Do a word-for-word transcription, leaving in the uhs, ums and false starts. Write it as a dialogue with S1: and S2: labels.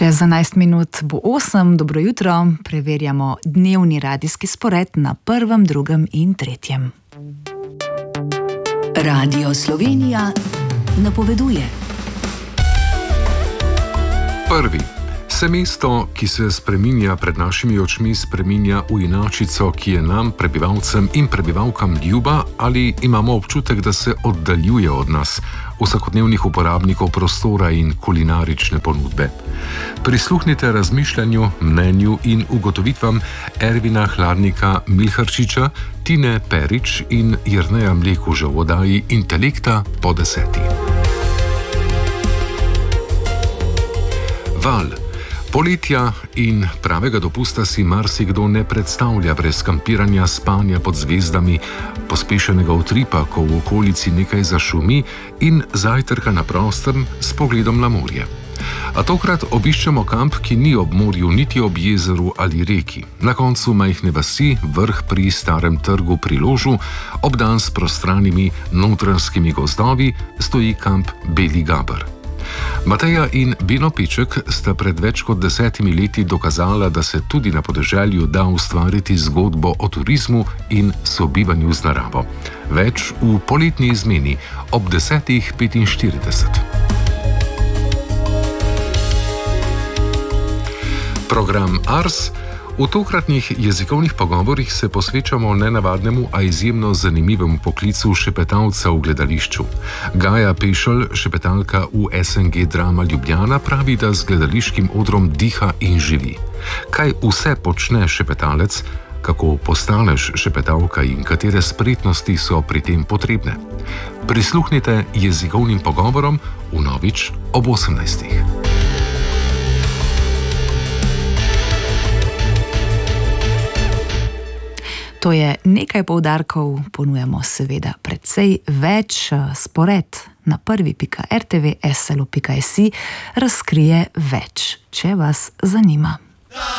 S1: Čez enajst minut bo osem, dobro jutro, preverjamo dnevni radijski spored na prvem, drugem in tretjem.
S2: Radio Slovenija napoveduje.
S3: Prvi. Se mesto, ki se spreminja pred našimi očmi, spreminja v inačico, ki je nam, prebivalcem in prebivalkam ljuba, ali imamo občutek, da se oddaljuje od nas, vsakodnevnih uporabnikov prostora in kulinarične ponudbe. Prisluhnite razmišljanju, mnenju in ugotovitvam Ervina Hladnika Milharčiča, Tine Perič in Jerneja Mlekuža v oddaji Intelekta po deseti. Val. Poletja in pravega dopusta si marsikdo ne predstavlja brez kampiranja, spanja pod zvezdami, pospešenega utripa, ko v okolici nekaj zašumi, in zajtrka na prostem s pogledom na morje. A tokrat obiščemo kamp, ki ni ob morju niti ob jezeru ali reki. Na koncu majhne vasi, vrh pri starem trgu pri Ložu, obdan s prostranimi notranskimi gozdovi, stoji kamp Beli Gaber. Mateja in Bino Peček sta pred več kot desetimi leti dokazala, da se tudi na podeželju da ustvariti zgodbo o turizmu in sobivanju z naravo. Več v poletni izmeni ob desetih petinštirideset. Program Ars. V tokratnih jezikovnih pogovorih se posvečamo nenavadnemu, a izjemno zanimivemu poklicu šepetalca v gledališču. Gaja Pešelj, šepetalka v S N G Drama Ljubljana, pravi, da z gledališkim odrom diha in živi. Kaj vse počne šepetalec, kako postaneš šepetalka in katere spretnosti so pri tem potrebne? Prisluhnite jezikovnim pogovorom vnovič ob osemnajstih.
S1: To je nekaj poudarkov, ponujamo seveda precej več. Spored na prvi pika r t v pika s l pika s i razkrije več, če vas zanima.